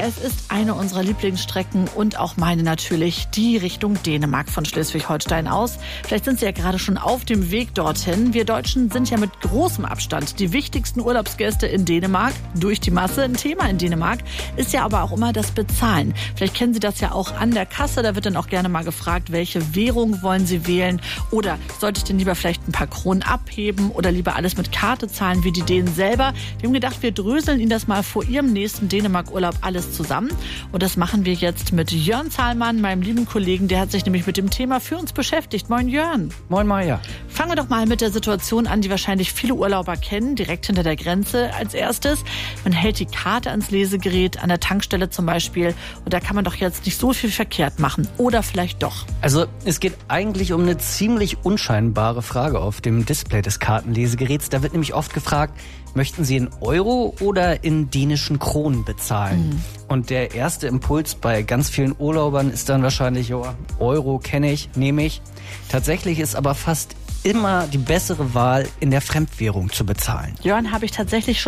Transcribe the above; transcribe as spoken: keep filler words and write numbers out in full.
Es ist eine unserer Lieblingsstrecken und auch meine natürlich, die Richtung Dänemark von Schleswig-Holstein aus. Vielleicht sind Sie ja gerade schon auf dem Weg dorthin. Wir Deutschen sind ja mit großem Abstand die wichtigsten Urlaubsgäste in Dänemark. Durch die Masse. Ein Thema in Dänemark ist ja aber auch immer das Bezahlen. Vielleicht kennen Sie das ja auch an der Kasse. Da wird dann auch gerne mal gefragt, welche Währung wollen Sie wählen? Oder sollte ich denn lieber vielleicht ein paar Kronen abheben oder lieber alles mit Karte zahlen wie die Dänen selber? Wir haben gedacht, wir dröseln Ihnen das mal vor Ihrem nächsten Dänemark-Urlaub alles zusammen. Und das machen wir jetzt mit Jörn Zahlmann, meinem lieben Kollegen. Der hat sich nämlich mit dem Thema für uns beschäftigt. Moin Jörn. Moin Maja. Fangen wir doch mal mit der Situation an, die wahrscheinlich viele Urlauber kennen, direkt hinter der Grenze als erstes. Man hält die Karte ans Lesegerät, an der Tankstelle zum Beispiel. Und da kann man doch jetzt nicht so viel verkehrt machen. Oder vielleicht doch. Also es geht eigentlich um eine ziemlich unscheinbare Frage auf dem Display des Kartenlesegeräts. Da wird nämlich oft gefragt, möchten Sie in Euro oder in dänischen Kronen bezahlen? Mhm. Und der erste Impuls bei ganz vielen Urlaubern ist dann wahrscheinlich, oh, Euro kenne ich, nehme ich. Tatsächlich ist aber fast immer die bessere Wahl, in der Fremdwährung zu bezahlen. Jörn, habe ich tatsächlich schon